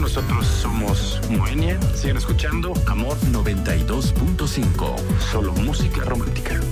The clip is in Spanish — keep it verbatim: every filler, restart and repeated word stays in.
Nosotros somos Moenia. Siguen escuchando Amor noventa y dos punto cinco. Solo música romántica.